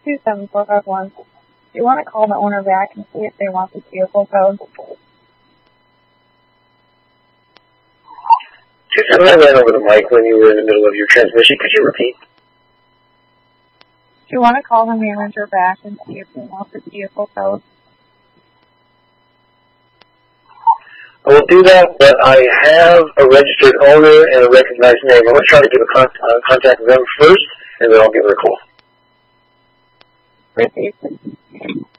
27451. Do you want to call the owner back and see if they want this vehicle towed? 27, I ran over the mic when you were in the middle of your transmission. Could you repeat? Do you want to call the manager back and see if they want this vehicle towed? I will do that, but I have a registered owner and a recognized name. I'm going to try to get a contact them first, and then I'll give her a call. Proceed.